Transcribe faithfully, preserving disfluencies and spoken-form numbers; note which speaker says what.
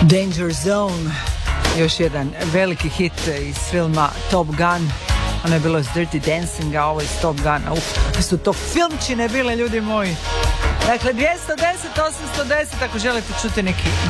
Speaker 1: Danger Zone, još jedan veliki hit iz filma Top Gun. Ono je bilo iz Dirty Dancinga, ovo iz Top Guna. Uf, kakve su to filmčine bile, ljudi moji. Dakle, dvjesto deset, osamsto deset, ako želite čuti neki